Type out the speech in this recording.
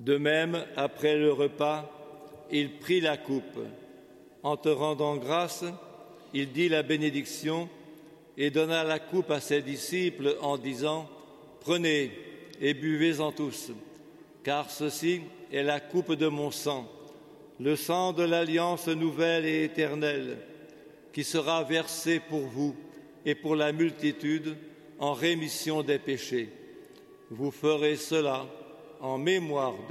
De même, après le repas, il prit la coupe. En te rendant grâce, il dit la bénédiction et donna la coupe à ses disciples en disant « Prenez et buvez-en tous, car ceci est la coupe de mon sang, le sang de l'alliance nouvelle et éternelle, qui sera versé pour vous et pour la multitude en rémission des péchés. Vous ferez cela en mémoire de moi. »